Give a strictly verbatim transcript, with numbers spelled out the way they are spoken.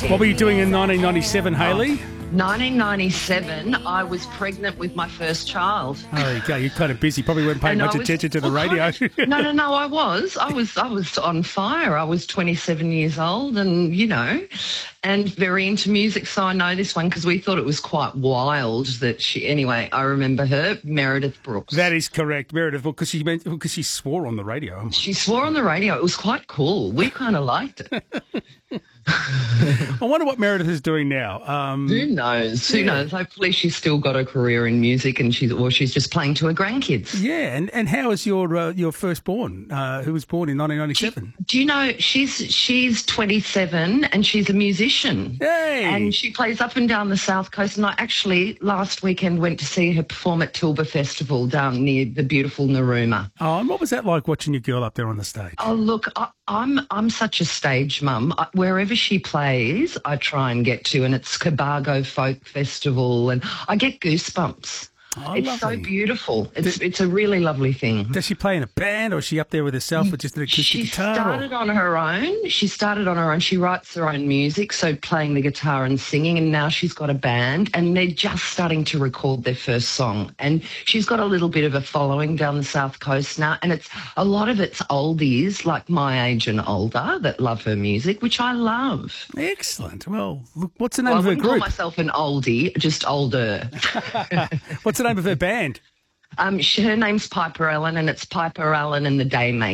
What were you doing in nineteen ninety-seven, Hayley? nineteen ninety-seven, I was pregnant with my first child. Oh, there you go. You're kind of busy. Probably weren't paying And I much was- attention to the well, radio. kind of- no, no, no. I was. I was. I was on fire. I was twenty-seven years old, and you know, and very into music. So I know this one because we thought it was quite wild that she. Anyway, I remember her, Meredith Brooks. That is correct, Meredith, because she meant, because she swore on the radio. She swore on the radio. It was quite cool. We kind of liked it. I wonder what Meredith is doing now. Um, Who knows? Who yeah. knows? Hopefully she's still got a career in music and she's or she's just playing to her grandkids. yeah, and, and how is your uh, your firstborn, uh, who was born in nineteen ninety-seven? Do you know she's she's twenty-seven and she's a musician. Hey! And she plays up and down the South Coast. And I actually last weekend went to see her perform at Tilba Festival down near the beautiful Narooma. Oh, and what was that like watching your girl up there on the stage? Oh look, I, I'm I'm such a stage mum. I, wherever she plays, I try and get to, and it's Cobargo Folk Festival, and I get goosebumps. Oh, it's lovely. so beautiful. It's it's a really lovely thing. Does she play in a band, or is she up there with herself with just an acoustic She guitar? started or- on her own. She started on her own. She writes her own music, so playing the guitar and singing, and now she's got a band, and they're just starting to record their first song. And she's got a little bit of a following down the South Coast now, and it's a lot of it's oldies, like my age and older, that love her music, which I love. Excellent. Well, look, what's the name Well, I of her wouldn't call group? myself an oldie, just older. What's the name of her band? Um, she, her name's Piper Allen, and it's Piper Allen and the Daymakers.